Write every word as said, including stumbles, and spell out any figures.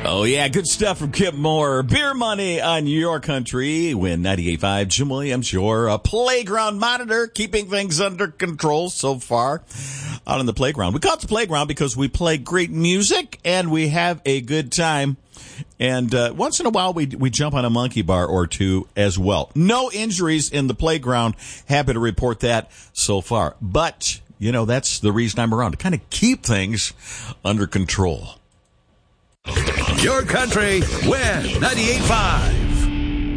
Oh, yeah, good stuff from Kip Moore. Beer Money on your country. Win ninety-eight point five. Jim Williams, your uh, playground monitor, keeping things under control so far out on the playground. We call it the playground because we play great music and we have a good time. And uh, once in a while, we we jump on a monkey bar or two as well. No injuries in the playground. Happy to report that so far. But, you know, that's the reason I'm around, to kind of keep things under control. Your country, win ninety-eight point five.